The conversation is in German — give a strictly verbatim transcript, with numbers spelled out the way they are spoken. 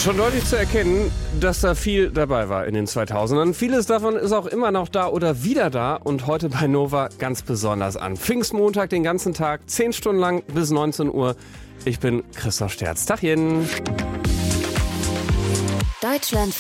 Schon deutlich zu erkennen, dass da viel dabei war in den zweitausendern. Vieles davon ist auch immer noch da oder wieder da und heute bei Nova ganz besonders an. Pfingstmontag den ganzen Tag, zehn Stunden lang bis neunzehn Uhr. Ich bin Christoph Sterz. Tachchen. Deutschlandfunk